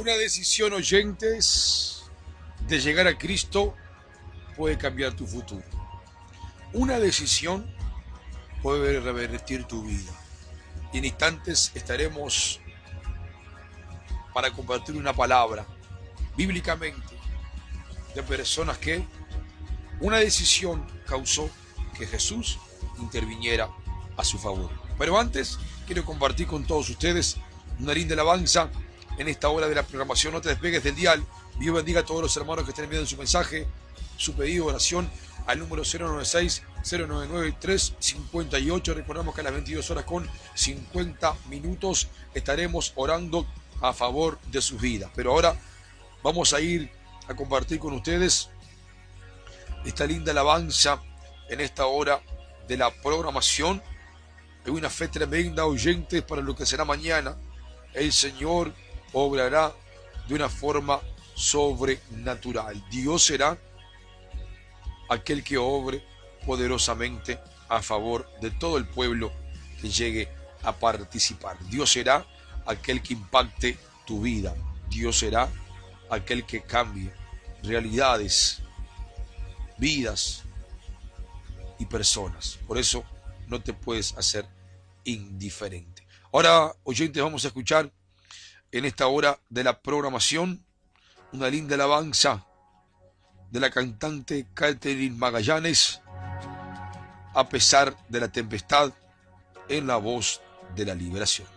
Una decisión, oyentes, de llegar a Cristo puede cambiar tu futuro. Una decisión puede revertir tu vida. Y en instantes estaremos para compartir una palabra bíblicamente de personas que una decisión causó que Jesús interviniera a su favor. Pero antes quiero compartir con todos ustedes una linda alabanza en esta hora de la programación. No te despegues del dial. Dios bendiga a todos los hermanos que estén enviando su mensaje, su pedido de oración al número 096-099-358. Recordamos que a las 22 horas con 50 minutos estaremos orando a favor de sus vidas. Pero ahora vamos a ir a compartir con ustedes esta linda alabanza en esta hora de la programación. Hay una fe tremenda, oyentes, para lo que será mañana. El Señor obrará de una forma sobrenatural. Dios será aquel que obre poderosamente a favor de todo el pueblo que llegue a participar. Dios será aquel que impacte tu vida. Dios será aquel que cambie realidades, vidas y personas. Por eso no te puedes hacer indiferente. Ahora, oyentes, vamos a escuchar en esta hora de la programación una linda alabanza de la cantante Catherine Magallanes, A pesar de la tempestad, en la voz de la liberación.